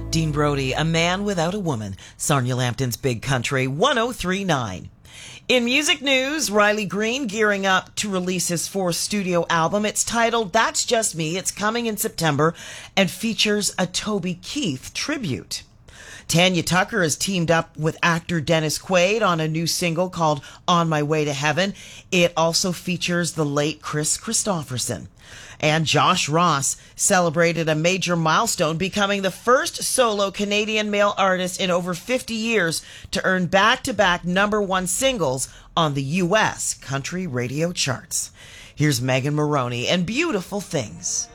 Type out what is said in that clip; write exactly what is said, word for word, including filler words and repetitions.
Dean Brody, A Man Without a Woman, Sarnia Lambton's Big Country, one oh three point nine. In music news, Riley Green gearing up to release his fourth studio album. It's titled That's Just Me. It's coming in September and features a Toby Keith tribute. Tanya Tucker has teamed up with actor Dennis Quaid on a new single called On My Way to Heaven. It also features the late Chris Christopherson. And Josh Ross celebrated a major milestone, becoming the first solo Canadian male artist in over fifty years to earn back-to-back number one singles on the U S country radio charts. Here's Megan Moroney and Beautiful Things.